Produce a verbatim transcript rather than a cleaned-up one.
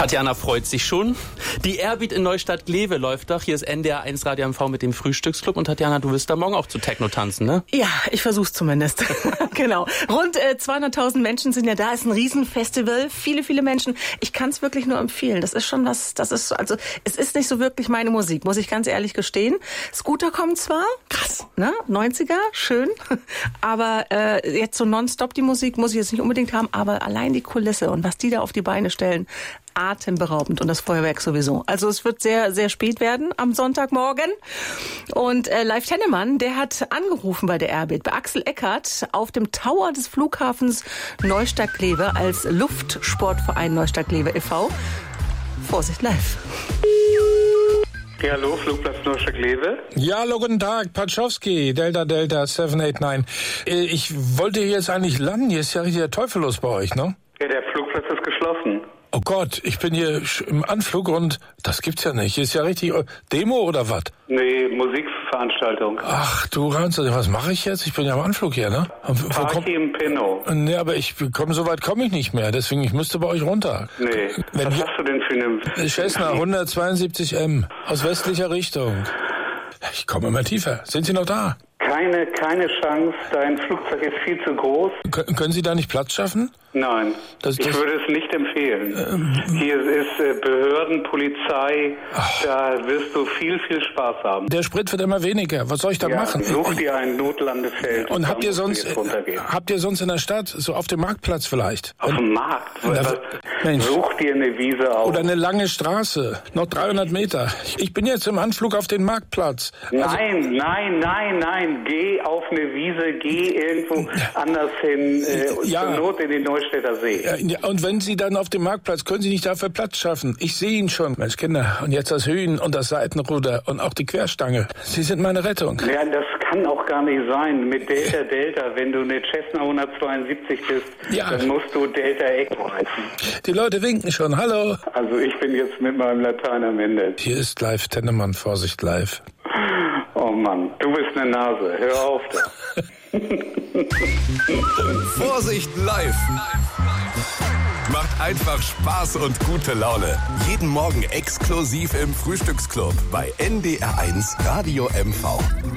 Tatjana freut sich schon. Die Airbeat in Neustadt-Glewe läuft doch. Hier ist N D R eins Radio M V mit dem Frühstücksclub. Und Tatjana, du wirst da morgen auch zu Techno tanzen, ne? Ja, ich versuch's zumindest. Genau. Rund äh, zweihunderttausend Menschen sind ja da. Ist ein Riesenfestival. Viele, viele Menschen. Ich kann's wirklich nur empfehlen. Das ist schon was, das ist, also, es ist nicht so wirklich meine Musik, muss ich ganz ehrlich gestehen. Scooter kommen zwar. Krass. Ne? neunziger, schön. Aber äh, jetzt so nonstop die Musik muss ich jetzt nicht unbedingt haben. Aber allein die Kulisse und was die da auf die Beine stellen, atemberaubend, und das Feuerwerk sowieso. Also es wird sehr, sehr spät werden am Sonntagmorgen. Und äh, Leif Tennemann, der hat angerufen bei der Airbeat, bei Axel Eckert auf dem Tower des Flughafens Neustadt-Glewe als Luftsportverein Neustadt-Glewe e V Vorsicht, Leif. Ja, hallo, Flugplatz Neustadt-Glewe. Ja, hallo, guten Tag, Patschowski, Delta Delta sieben acht neun. Ich wollte hier jetzt eigentlich landen, hier ist ja richtig der Teufel los bei euch, ne? Ja, der Flugplatz ist geschlossen. Oh Gott, ich bin hier im Anflug und das gibt's ja nicht. Hier ist ja richtig Demo oder was? Nee, Musikveranstaltung. Ach du Ranze, was mache ich jetzt? Ich bin ja am Anflug hier, ne? Party im Pinno. Nee, aber ich komm, so weit komme ich nicht mehr, deswegen ich müsste bei euch runter. Nee, Wenn was hier, hast du denn für eine... Cessna hundertzweiundsiebzig M aus westlicher Richtung. Ich komme immer tiefer. Sind Sie noch da? Keine, keine Chance, dein Flugzeug ist viel zu groß. Kön- können Sie da nicht Platz schaffen? Nein, Das- ich das- würde es nicht empfehlen. Ähm, Hier ist äh, Behörden, Polizei, Ach. da wirst du viel, viel Spaß haben. Der Sprit wird immer weniger. Was soll ich da Ja, machen? such dir ein Notlandefeld. Und da habt ihr musst du sonst jetzt runtergehen. habt ihr sonst in der Stadt so auf dem Marktplatz vielleicht? Auf dem Markt? Na, Mensch. Such dir eine Wiese aus. Oder eine lange Straße, noch dreihundert Meter. Ich bin jetzt im Anflug auf den Marktplatz. Also, Nein, nein, nein, nein. Geh auf eine Wiese, geh irgendwo anders hin, äh, Ja. zur Not in den Neustädter See. ja, und wenn Sie dann auf dem Marktplatz, können Sie nicht dafür Platz schaffen? Ich sehe ihn schon, Mensch Kinder. Und jetzt das Hühn und das Seitenruder und auch die Querstange. Sie sind meine Rettung. Ja, das kann auch gar nicht sein. Mit Delta Delta, wenn du eine Cessna hundertzweiundsiebzig bist, Ja. dann musst du Delta Echo heißen. Die Leute winken schon. Hallo. Also ich bin jetzt mit meinem Latein am Ende. Hier ist live Tennemann, Vorsicht live. Oh Mann, du bist eine Nase. Hör auf da. Vorsicht live. Macht einfach Spaß und gute Laune. Jeden Morgen exklusiv im Frühstücksclub bei N D R eins Radio M V.